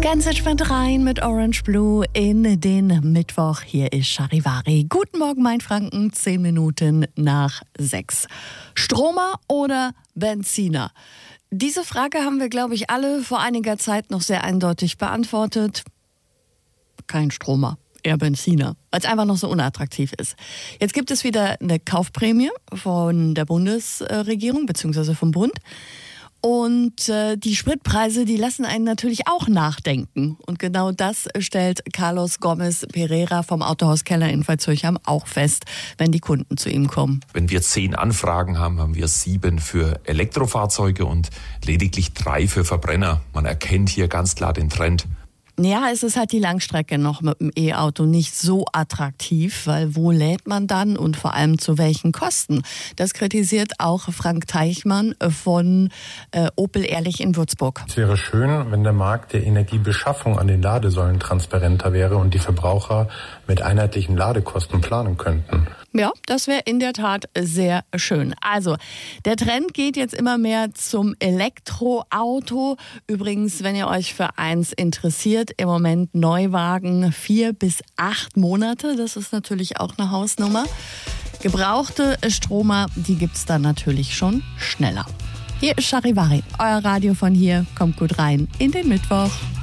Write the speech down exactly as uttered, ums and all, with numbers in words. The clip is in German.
Ganz entspannt rein mit Orange Blue in den Mittwoch. Hier ist Charivari. Guten Morgen, Mainfranken, zehn Minuten nach sechs. Stromer oder Benziner? Diese Frage haben wir, glaube ich, alle vor einiger Zeit noch sehr eindeutig beantwortet. Kein Stromer, eher Benziner, weil es einfach noch so unattraktiv ist. Jetzt gibt es wieder eine Kaufprämie von der Bundesregierung bzw. vom Bund. Und äh, die Spritpreise, die lassen einen natürlich auch nachdenken. Und genau das stellt Carlos Gomez Pereira vom Autohaus Keller in Veitshöchheim auch fest, wenn die Kunden zu ihm kommen. Wenn wir zehn Anfragen haben, haben wir sieben für Elektrofahrzeuge und lediglich drei für Verbrenner. Man erkennt hier ganz klar den Trend. Ja, es ist halt die Langstrecke noch mit dem E-Auto nicht so attraktiv, weil wo lädt man dann und vor allem zu welchen Kosten? Das kritisiert auch Frank Teichmann von äh, Opel Ehrlich in Würzburg. Es wäre schön, wenn der Markt der Energiebeschaffung an den Ladesäulen transparenter wäre und die Verbraucher mit einheitlichen Ladekosten planen könnten. Ja, das wäre in der Tat sehr schön. Also, der Trend geht jetzt immer mehr zum Elektroauto. Übrigens, wenn ihr euch für eins interessiert, im Moment Neuwagen vier bis acht Monate. Das ist natürlich auch eine Hausnummer. Gebrauchte Stromer, die gibt's dann natürlich schon schneller. Hier ist Charivari, euer Radio von hier. Kommt gut rein in den Mittwoch.